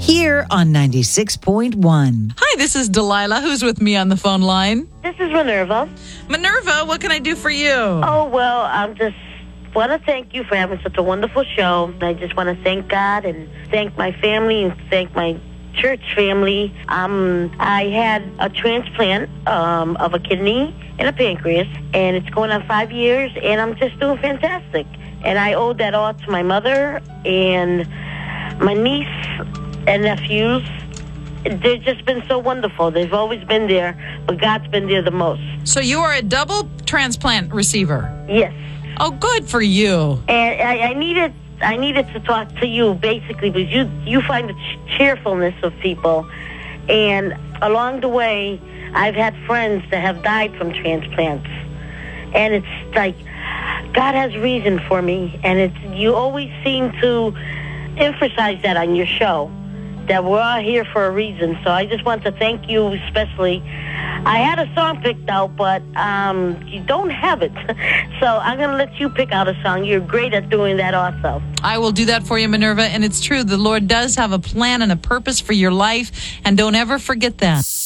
here on 96.1. Hi, this is Delilah. Who's with me on the phone line? This is Minerva. Minerva, what can I do for you? Oh, well, I just want to thank you for having such a wonderful show. I just want to thank God and thank my family and thank my church family. I had a transplant of a kidney and a pancreas, and it's going on 5 years, and I'm just doing fantastic. And I owe that all to my mother and my niece and nephews. They've just been so wonderful. They've always been there, but God's been there the most. So you are a double transplant receiver? Yes. Oh, good for you. And I needed to talk to you, basically, because you find the cheerfulness of people. And along the way, I've had friends that have died from transplants. And it's like, God has reason for me. And you always seem to emphasize that on your show, that we're all here for a reason. So I just want to thank you especially. I had a song picked out, but you don't have it. So I'm going to let you pick out a song. You're great at doing that also. I will do that for you, Minerva. And it's true, the Lord does have a plan and a purpose for your life. And don't ever forget that.